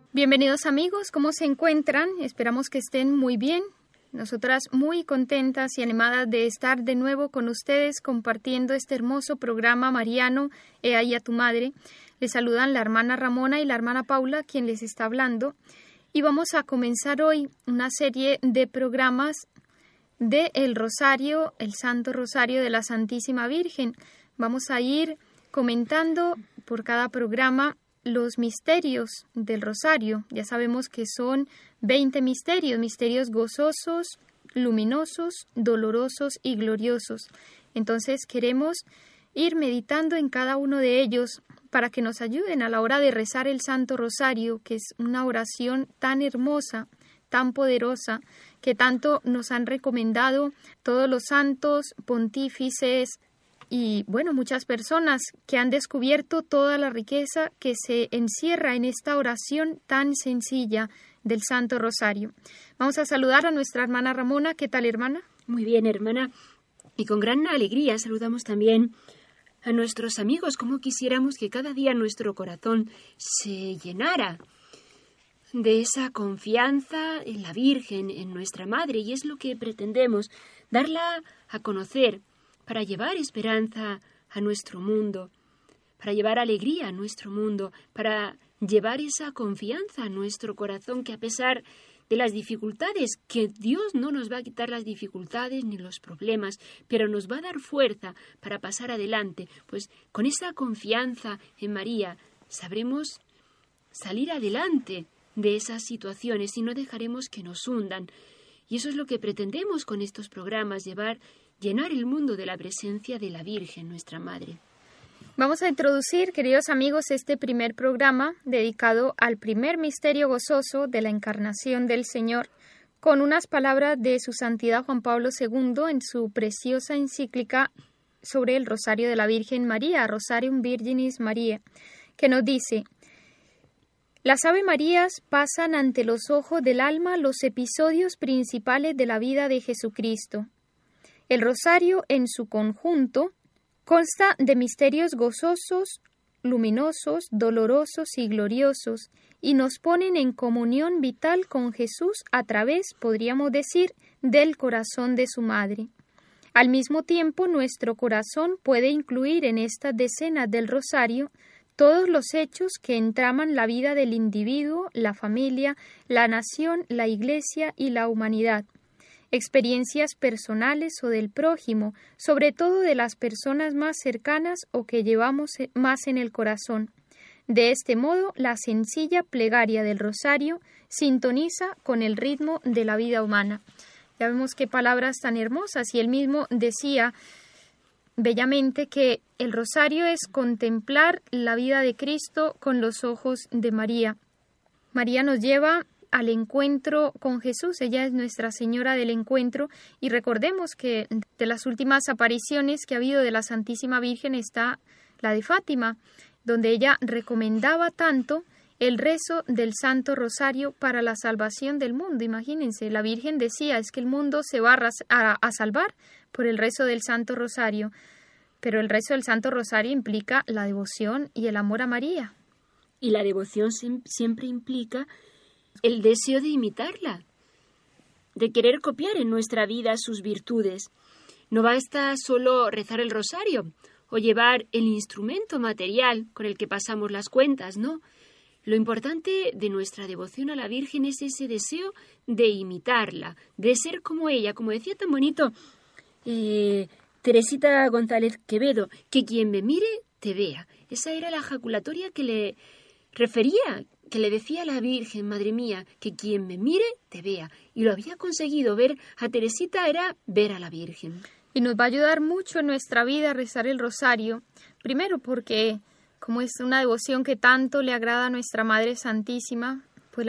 Bienvenidos amigos, ¿cómo se encuentran? Esperamos que estén muy bien. Nosotras muy contentas y animadas de estar de nuevo con ustedes compartiendo este hermoso programa mariano, He ahí a tu madre. Les saludan la hermana Ramona y la hermana Paula, quien les está hablando. Y vamos a comenzar hoy una serie de programas de el Rosario, el Santo Rosario de la Santísima Virgen. Vamos a ir comentando por cada programa los misterios del Rosario. Ya sabemos que son 20 misterios gozosos, luminosos, dolorosos y gloriosos. Entonces queremos ir meditando en cada uno de ellos para que nos ayuden a la hora de rezar el Santo Rosario, que es una oración tan hermosa, tan poderosa, que tanto nos han recomendado todos los santos, pontífices, y muchas personas que han descubierto toda la riqueza que se encierra en esta oración tan sencilla del Santo Rosario. Vamos a saludar a nuestra hermana Ramona. ¿Qué tal, hermana? Muy bien, hermana. Y con gran alegría saludamos también a nuestros amigos, como quisiéramos que cada día nuestro corazón se llenara de esa confianza en la Virgen, en nuestra Madre, y es lo que pretendemos, darla a conocer, para llevar esperanza a nuestro mundo, para llevar alegría a nuestro mundo, para llevar esa confianza a nuestro corazón, que a pesar de las dificultades, que Dios no nos va a quitar las dificultades ni los problemas, pero nos va a dar fuerza para pasar adelante, pues con esa confianza en María sabremos salir adelante de esas situaciones y no dejaremos que nos hundan. Y eso es lo que pretendemos con estos programas, llenar el mundo de la presencia de la Virgen, nuestra Madre. Vamos a introducir, queridos amigos, este primer programa dedicado al primer misterio gozoso de la encarnación del Señor, con unas palabras de su Santidad Juan Pablo II en su preciosa encíclica sobre el Rosario de la Virgen María, Rosarium Virginis Mariae, que nos dice: las Ave Marías pasan ante los ojos del alma los episodios principales de la vida de Jesucristo. El rosario en su conjunto consta de misterios gozosos, luminosos, dolorosos y gloriosos, y nos ponen en comunión vital con Jesús a través, podríamos decir, del corazón de su madre. Al mismo tiempo, nuestro corazón puede incluir en estas decenas del rosario todos los hechos que entraman la vida del individuo, la familia, la nación, la Iglesia y la humanidad. Experiencias personales o del prójimo, sobre todo de las personas más cercanas o que llevamos más en el corazón. De este modo, la sencilla plegaria del rosario sintoniza con el ritmo de la vida humana. Ya vemos qué palabras tan hermosas, y él mismo decía bellamente que el rosario es contemplar la vida de Cristo con los ojos de María. María nos lleva al encuentro con Jesús. Ella es Nuestra Señora del Encuentro, y recordemos que de las últimas apariciones que ha habido de la Santísima Virgen está la de Fátima, donde ella recomendaba tanto el rezo del Santo Rosario para la salvación del mundo. Imagínense, la Virgen decía, es que el mundo se va a salvar por el rezo del Santo Rosario, pero el rezo del Santo Rosario implica la devoción y el amor a María. Y la devoción siempre implica el deseo de imitarla, de querer copiar en nuestra vida sus virtudes. No basta solo rezar el rosario o llevar el instrumento material con el que pasamos las cuentas, no. Lo importante de nuestra devoción a la Virgen es ese deseo de imitarla, de ser como ella, como decía tan bonito Teresita González Quevedo, que quien me mire te vea. Esa era la ejaculatoria que le refería, que le decía a la Virgen, madre mía, que quien me mire te vea. Y lo había conseguido. Ver a Teresita era ver a la Virgen. Y nos va a ayudar mucho en nuestra vida a rezar el rosario. Primero porque, como es una devoción que tanto le agrada a nuestra Madre Santísima,